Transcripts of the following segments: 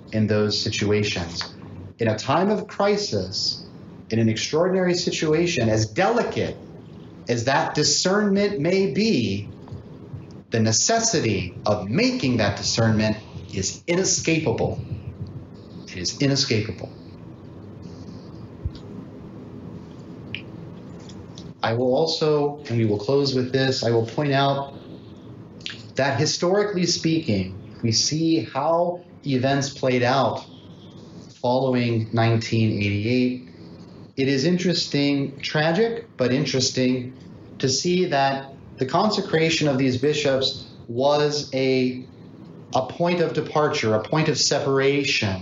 in those situations. In a time of crisis, in an extraordinary situation, as delicate as that discernment may be, the necessity of making that discernment is inescapable. It is inescapable. I will also, and we will close with this, I will point out that historically speaking, we see how events played out following 1988. It is interesting, tragic, but interesting to see that the consecration of these bishops was a point of departure, a point of separation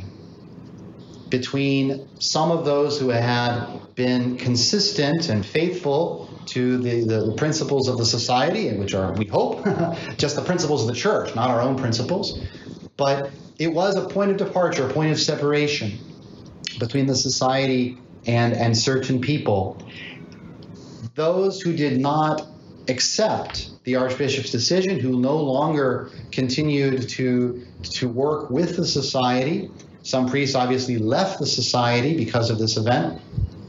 between some of those who had been consistent and faithful to the principles of the society, which are, we hope, just the principles of the church, not our own principles. But it was a point of departure, a point of separation between the society and certain people. Those who did not accept the Archbishop's decision, who no longer continued to work with the society. Some priests obviously left the society because of this event.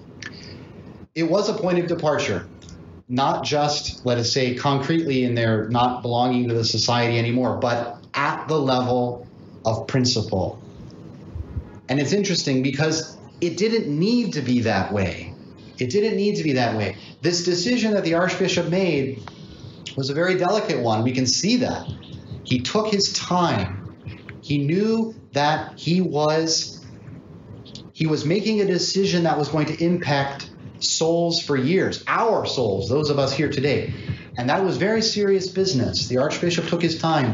It was a point of departure, not just, let us say, concretely in their not belonging to the society anymore, but at the level of principle. And it's interesting because it didn't need to be that way. It didn't need to be that way. This decision that the Archbishop made was a very delicate one. We can see that. He took his time. He knew that he was making a decision that was going to impact souls for years, our souls, those of us here today. And that was very serious business. The Archbishop took his time.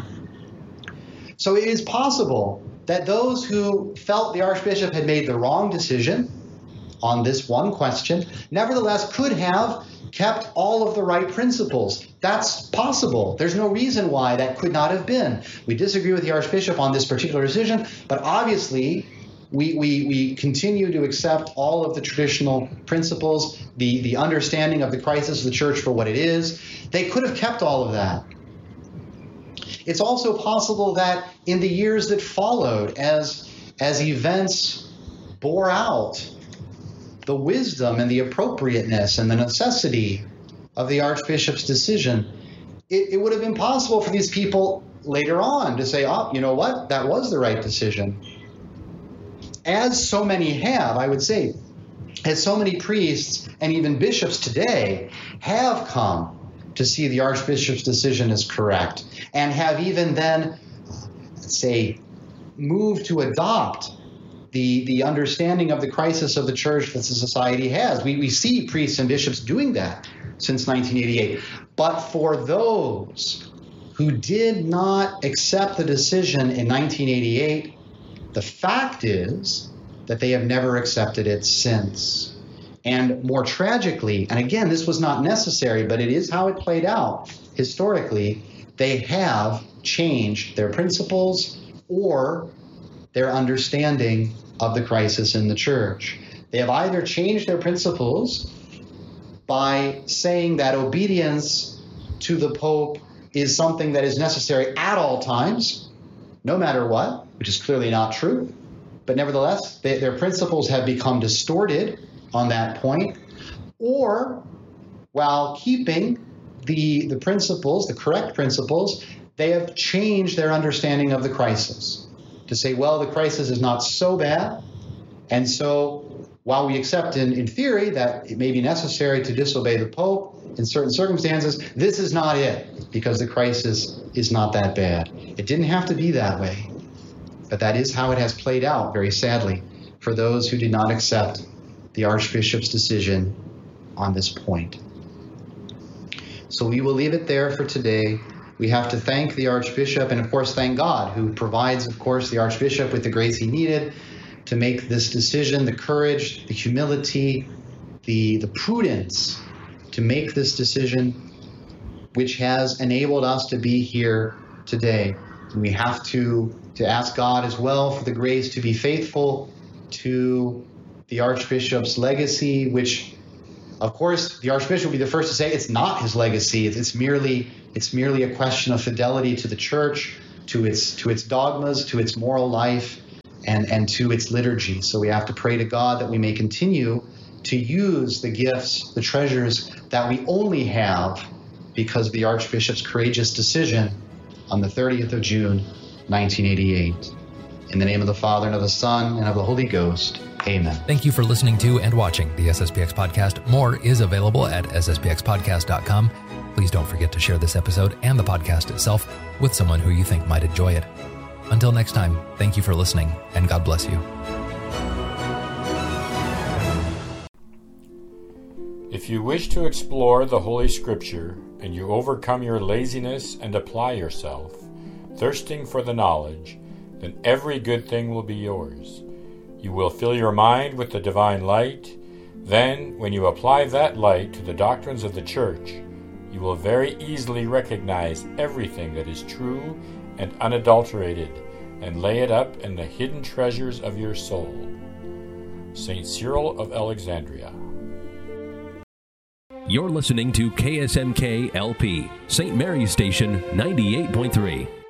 So it is possible that those who felt the Archbishop had made the wrong decision on this one question, nevertheless could have kept all of the right principles. That's possible. There's no reason why that could not have been. We disagree with the Archbishop on this particular decision, but obviously we continue to accept all of the traditional principles, the understanding of the crisis of the church for what it is. They could have kept all of that. It's also possible that in the years that followed, as events bore out the wisdom and the appropriateness and the necessity of the Archbishop's decision, it would have been possible for these people later on to say, oh, you know what, that was the right decision. As so many have, I would say, as so many priests and even bishops today have come to see the Archbishop's decision as correct and have even then, say, moved to adopt the understanding of the crisis of the church that the society has. We see priests and bishops doing that since 1988. But for those who did not accept the decision in 1988, the fact is that they have never accepted it since. And more tragically, and again, this was not necessary, but it is how it played out historically, they have changed their principles or their understanding of the crisis in the church. They have either changed their principles by saying that obedience to the Pope is something that is necessary at all times, no matter what, which is clearly not true. But nevertheless, their principles have become distorted on that point. Or, while keeping the principles, the correct principles, they have changed their understanding of the crisis to say, well, the crisis is not so bad. And so while we accept in theory that it may be necessary to disobey the Pope in certain circumstances, this is not it, because the crisis is not that bad. It didn't have to be that way. But that is how it has played out, very sadly, for those who did not accept the Archbishop's decision on this point. So we will leave it there for today. We have to thank the Archbishop and, of course, thank God, who provides, of course, the Archbishop with the grace he needed to make this decision, the courage, the humility, the prudence to make this decision, which has enabled us to be here today. And we have to ask God as well for the grace to be faithful to the Archbishop's legacy, which, of course, the Archbishop will be the first to say it's not his legacy. It's merely a question of fidelity to the Church, to its dogmas, to its moral life. and to its liturgy. So we have to pray to God that we may continue to use the gifts, the treasures that we only have because of the Archbishop's courageous decision on the 30th of June, 1988. In the name of the Father, and of the Son, and of the Holy Ghost. Amen. Thank you for listening to and watching the SSPX Podcast. More is available at sspxpodcast.com. Please don't forget to share this episode and the podcast itself with someone who you think might enjoy it. Until next time, thank you for listening, and God bless you. If you wish to explore the Holy Scripture, and you overcome your laziness and apply yourself, thirsting for the knowledge, then every good thing will be yours. You will fill your mind with the divine light. Then, when you apply that light to the doctrines of the Church, you will very easily recognize everything that is true and unadulterated, and lay it up in the hidden treasures of your soul. St. Cyril of Alexandria. You're listening to KSMK LP, St. Mary's Station 98.3.